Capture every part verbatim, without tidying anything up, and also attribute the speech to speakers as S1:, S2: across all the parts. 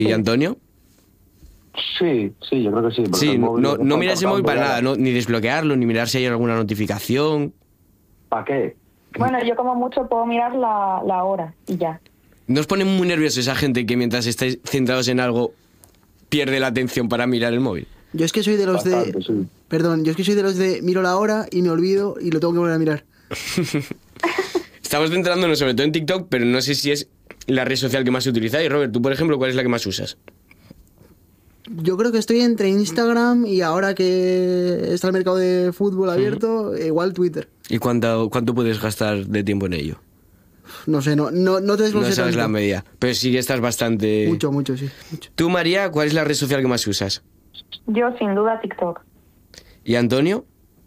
S1: ¿Y Antonio?
S2: Sí, sí, yo creo que sí.
S1: Sí,
S2: el móvil
S1: no,
S2: lo
S1: no
S2: están
S1: miras el móvil para
S2: cargando
S1: nada,
S2: ya.
S1: ¿no? Ni desbloquearlo, ni mirar si hay alguna notificación.
S2: ¿Para qué?
S3: Bueno, yo como mucho puedo mirar la, la hora y ya.
S1: ¿No os pone muy nervioso esa gente que mientras estáis centrados en algo pierde la atención para mirar el móvil?
S4: Yo es que soy de los
S2: Bastante,
S4: de...
S2: sí.
S4: Perdón, yo es que soy de los de miro la hora y me olvido y lo tengo que volver a mirar.
S1: Estamos centrándonos sobre todo en TikTok, pero no sé si es la red social que más utilizáis. Robert, tú, por ejemplo, ¿cuál es la que más usas?
S4: Yo creo que estoy entre Instagram y ahora que está el mercado de fútbol abierto, igual Twitter.
S1: ¿Y cuánto, cuánto puedes gastar de tiempo en ello?
S4: No sé, no, no, no te
S1: No
S4: desglosé
S1: sabes la
S4: tanto.
S1: media, pero sí que estás bastante...
S4: Mucho, mucho, sí. Mucho.
S1: Tú, María, ¿cuál es la red social que más usas?
S3: Yo sin duda TikTok.
S1: ¿Y Antonio?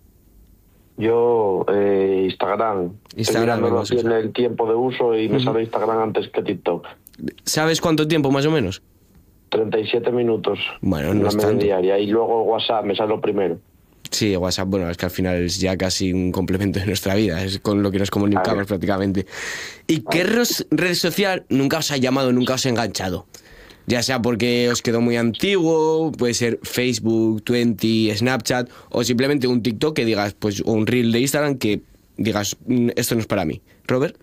S2: Yo, eh, Instagram.
S1: Instagram,
S2: Estoy mirándolo
S1: vamos,
S2: así
S1: o sea.
S2: en el tiempo de uso y me
S1: Ujú.
S2: sale Instagram antes que TikTok.
S1: ¿Sabes cuánto tiempo, más o menos?
S2: treinta y siete minutos.
S1: Bueno,
S2: en
S1: no
S2: la
S1: es
S2: media
S1: tanto.
S2: diaria. Y luego WhatsApp me sale lo primero.
S1: Sí, WhatsApp, bueno, es que al final es ya casi un complemento de nuestra vida, es con lo que nos comunicamos
S2: Vale.
S1: prácticamente. ¿Y qué ros- red social nunca os ha llamado, nunca os ha enganchado? Ya sea porque os quedó muy antiguo, puede ser Facebook, Twenty, Snapchat, o simplemente un TikTok que digas, pues, o un reel de Instagram que digas, "Mm, esto no es para mí". ¿Robert?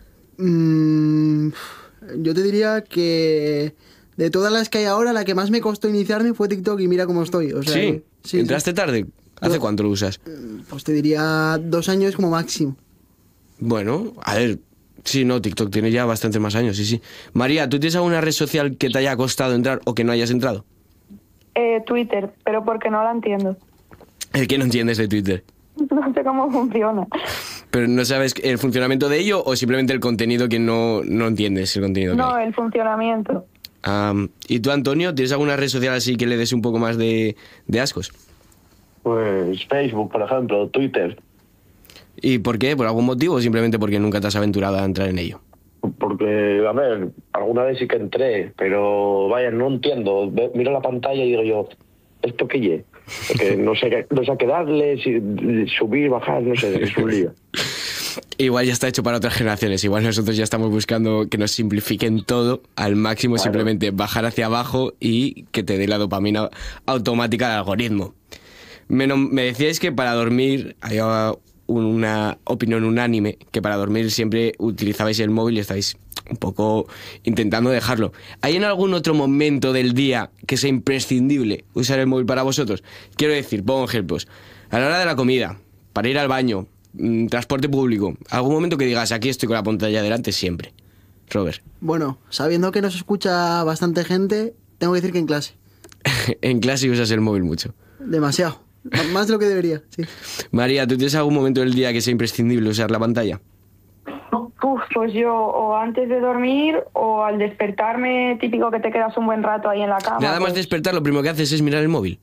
S4: Mm, yo te diría que de todas las que hay ahora, la que más me costó iniciarme fue TikTok y mira cómo estoy. O sea,
S1: Sí,
S4: que- sí,
S1: ¿entraste tarde? ¿Hace
S4: Yo-
S1: cuánto lo usas?
S4: sí. Pues te diría dos años como máximo.
S1: Bueno, a ver, sí, no, TikTok tiene ya bastantes más años, sí, sí. María, ¿tú tienes alguna red social que te haya costado entrar o que no hayas entrado?
S3: Eh, Twitter, pero porque no la entiendo.
S1: El que no entiendes de Twitter.
S3: No sé cómo funciona.
S1: ¿Pero no sabes el funcionamiento de ello o simplemente el contenido que no, no entiendes el contenido que
S3: No,
S1: hay?
S3: el funcionamiento.
S1: Am, ¿Y tú, Antonio, tienes alguna red social así que le des un poco más de, de ascos?
S2: Pues Facebook, por ejemplo, Twitter.
S1: ¿Y por qué? ¿Por algún motivo o simplemente porque nunca te has aventurado a entrar en ello?
S2: Porque, a ver, alguna vez sí que entré, pero vaya, no entiendo. Ve- Miro la pantalla y digo yo, ¿esto qué es? Porque no sé, qué- no sé a qué darle, si, subir, bajar, no sé, es un lío.
S1: Igual ya está hecho para otras generaciones. Igual nosotros ya estamos buscando que nos simplifiquen todo al máximo,
S2: Claro.
S1: simplemente bajar hacia abajo y que te dé la dopamina automática del algoritmo. Me, nom- me decíais que para dormir, había una opinión unánime, que para dormir siempre utilizabais el móvil y estáis un poco intentando dejarlo. ¿Hay en algún otro momento del día que sea imprescindible usar el móvil para vosotros? Quiero decir, pongo ejemplos. A la hora de la comida, para ir al baño, mm, transporte público, algún momento que digas, aquí estoy con la pantalla delante siempre. Robert.
S4: Bueno, sabiendo que nos escucha bastante gente, tengo que decir que en clase.
S1: En clase usas el móvil mucho.
S4: Demasiado. M- Más de lo que debería, sí.
S1: María, ¿tú tienes algún momento del día que sea imprescindible usar la pantalla?
S3: Uf, pues yo o antes de dormir o al despertarme, típico que te quedas un buen rato ahí en la cama.
S1: Nada más
S3: pues,
S1: despertar, lo primero que haces es mirar el móvil.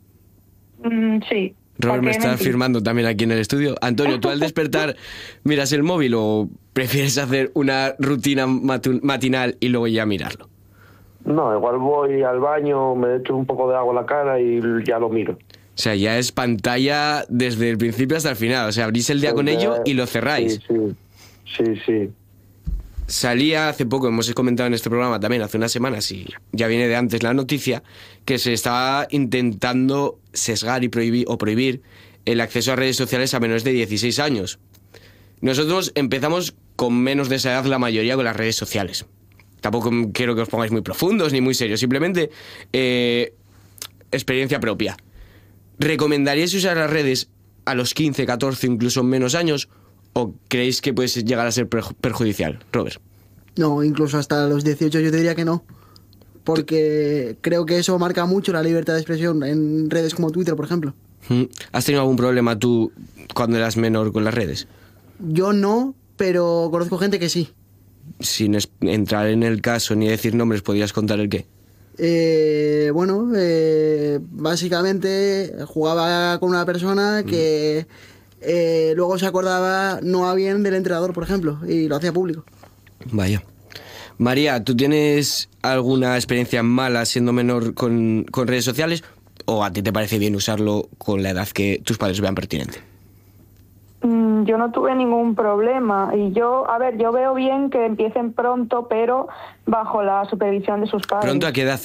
S3: mm, sí.
S1: Robert
S3: ¿Para
S1: me
S3: qué
S1: está
S3: mentir?
S1: firmando también aquí en el estudio. Antonio, ¿tú al despertar miras el móvil o prefieres hacer una rutina matu- matinal y luego ya mirarlo?
S2: No, igual voy al baño, me echo un poco de agua en la cara y ya lo miro.
S1: O sea, ya es pantalla desde el principio hasta el final. O sea, abrís el día con ello y lo cerráis.
S2: Sí, sí, sí, sí.
S1: Salía hace poco, hemos comentado en este programa también, hace unas semanas, y ya viene de antes la noticia, que se estaba intentando sesgar y prohibir, o prohibir el acceso a redes sociales a menores de dieciséis años. Nosotros empezamos con menos de esa edad la mayoría con las redes sociales. Tampoco quiero que os pongáis muy profundos ni muy serios, simplemente eh, experiencia propia. ¿Recomendaríais usar las redes a los quince, catorce, incluso menos años? ¿O creéis que puede llegar a ser perju- perjudicial? Robert.
S4: No, incluso hasta los dieciocho yo te diría que no. Porque creo que eso marca mucho la libertad de expresión en redes como Twitter, por ejemplo.
S1: ¿Mm? ¿Has tenido algún problema tú cuando eras menor con las redes?
S4: Yo no, pero conozco gente que sí.
S1: Sin es- entrar en el caso ni decir nombres, ¿podrías contar el qué?
S4: Eh, bueno, eh, básicamente jugaba con una persona que eh, luego se acordaba no a bien del entrenador, por ejemplo, y lo hacía público.
S1: Vaya. María, ¿tú tienes alguna experiencia mala siendo menor con, con redes sociales? ¿O a ti te parece bien usarlo con la edad que tus padres vean pertinente?
S3: Mm, yo no tuve ningún problema. Y yo, a ver, yo veo bien que empiecen pronto, pero bajo la supervisión de sus padres.
S1: ¿Pronto a qué edad